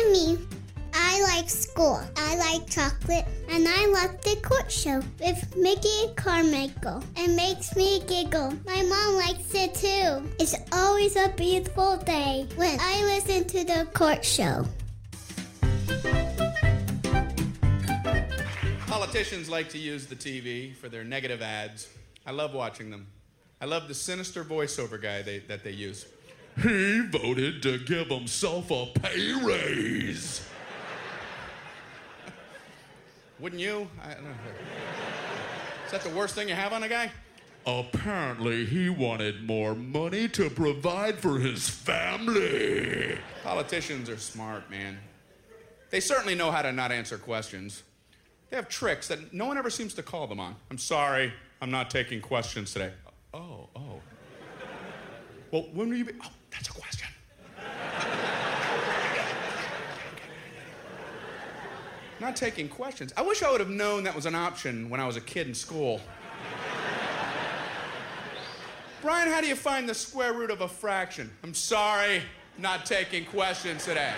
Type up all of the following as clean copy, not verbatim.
me. I like school. I like chocolate. And I love the court show with Mickey Carmichael. It makes me giggle. My mom likes it too. It's always a beautiful day when I listen to the court show. Politicians like to use the TV for their negative ads. I love watching them. I love the sinister voiceover guy that they use. He voted to give himself a pay raise. Wouldn't you? I don't know. Is that the worst thing you have on a guy? Apparently, he wanted more money to provide for his family. Politicians are smart, man. They certainly know how to not answer questions. They have tricks that no one ever seems to call them on. I'm sorry, I'm not taking questions today. Oh. Well, when will you be? Oh, that's a question. Not taking questions. I wish I would have known that was an option when I was a kid in school. Brian, how do you find the square root of a fraction? I'm sorry, not taking questions today.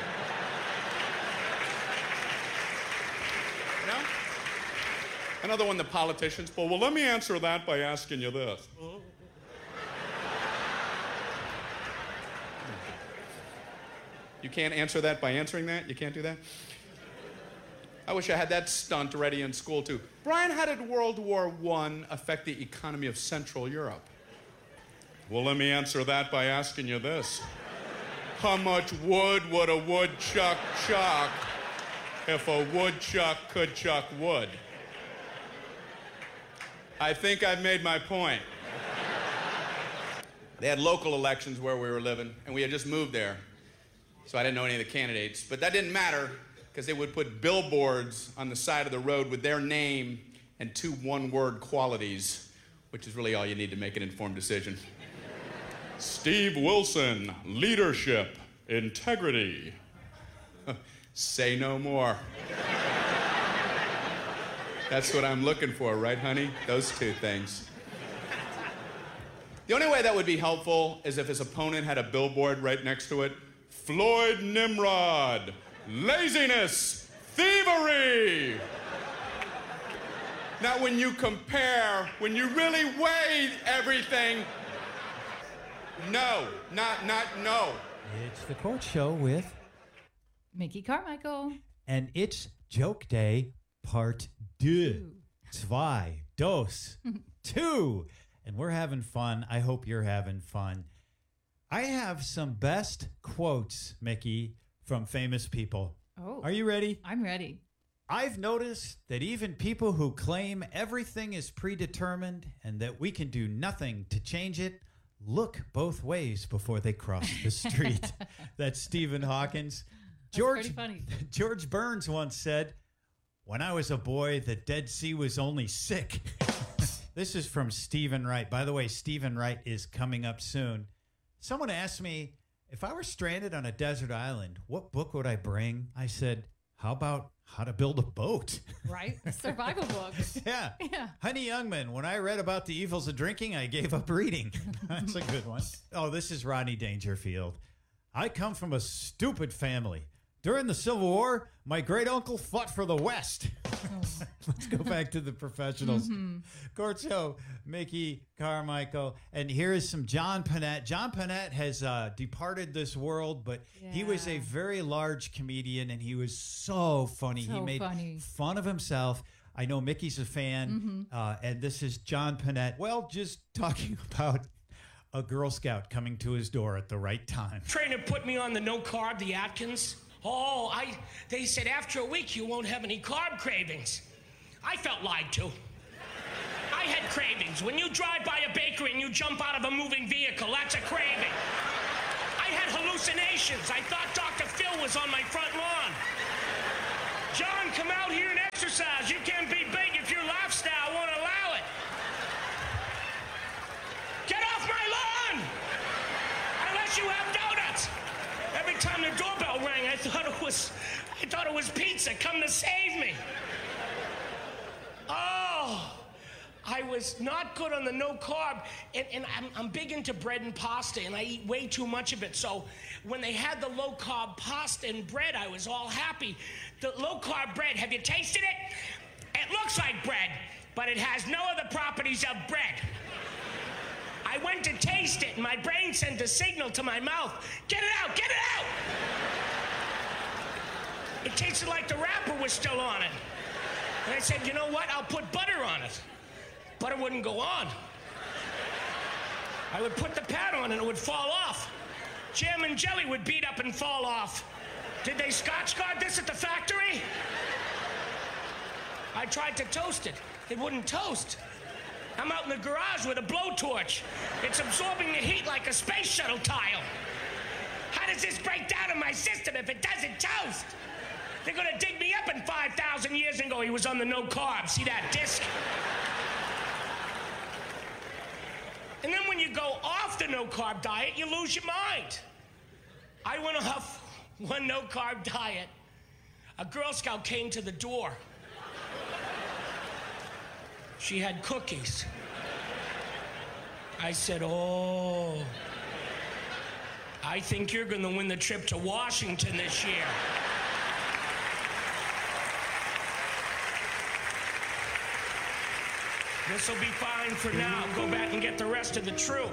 No? Another one the politicians pull. Well, let me answer that by asking you this. You can't answer that by answering that? You can't do that? I wish I had that stunt ready in school, too. Brian, how did World War I affect the economy of Central Europe? Well, let me answer that by asking you this. How much wood would a woodchuck chuck if a woodchuck could chuck wood? I think I've made my point. They had local elections where we were living, and we had just moved there. So I didn't know any of the candidates. But that didn't matter, because they would put billboards on the side of the road with their name and 2 one-word qualities, which is really all you need to make an informed decision. Steve Wilson, leadership, integrity. Say no more. That's what I'm looking for, right, honey? Those 2 things. The only way that would be helpful is if his opponent had a billboard right next to it. Floyd Nimrod, laziness, thievery. Now, when you compare, when you really weigh everything, no. It's the Court Show with Mickey Carmichael. And it's Joke Day Part 2. 2. And we're having fun. I hope you're having fun. I have some best quotes, Mickey, from famous people. Oh. Are you ready? I'm ready. I've noticed that even people who claim everything is predetermined and that we can do nothing to change it look both ways before they cross the street. That's Stephen Hawkins. That's pretty funny. George Burns once said, "When I was a boy, the Dead Sea was only sick." This is from Stephen Wright. By the way, Stephen Wright is coming up soon. Someone asked me, if I were stranded on a desert island, what book would I bring? I said, how about How to Build a Boat? Right? Survival books. Yeah. Yeah. Honey Youngman, when I read about the evils of drinking, I gave up reading. That's a good one. Oh, this is Rodney Dangerfield. I come from a stupid family. During the Civil War, my great-uncle fought for the West. Let's go back to the professionals. Court Show, Mickey Carmichael. And here is some John Panette. John Panette has departed this world, but he was a very large comedian, and he was so funny. He made fun of himself. I know Mickey's a fan, and this is John Panette. Well, just talking about a Girl Scout coming to his door at the right time. Trainer put me on the no-carb, the Atkins. They said after a week you won't have any carb cravings. I felt lied to. I had cravings. When you drive by a bakery and you jump out of a moving vehicle, that's a craving. I had hallucinations. I thought Dr. Phil was on my front lawn. John, come out here and exercise. You can't be big if your lifestyle won't allow it. Get off my lawn! Unless you have donuts. Every time the doorbell rang, I thought it was pizza come to save me. Oh, I was not good on the no carb, and I'm big into bread and pasta, and I eat way too much of it. So when they had the low carb pasta and bread, I was all happy. The low carb bread, have you tasted it? It looks like bread, but it has no other properties of bread. I went to taste it, and my brain sent a signal to my mouth, get it out, get it out! It tasted like the wrapper was still on it. And I said, you know what, I'll put butter on it. Butter wouldn't go on. I would put the pad on and it would fall off. Jam and jelly would beat up and fall off. Did they Scotch guard this at the factory? I tried to toast it. It wouldn't toast. I'm out in the garage with a blowtorch. It's absorbing the heat like a space shuttle tile. How does this break down in my system if it doesn't toast? They're gonna dig me up in 5,000 years and go, he was on the no carb. See that disc? And then when you go off the no carb diet, you lose your mind. I went off one no carb diet. A Girl Scout came to the door. She had cookies. I said, oh, I think you're gonna win the trip to Washington this year. This'll be fine for now. Go back and get the rest of the troop.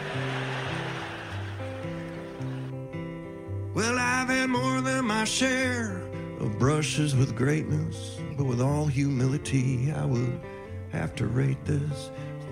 Well, I've had more than my share of brushes with greatness, but with all humility, I would have to rate this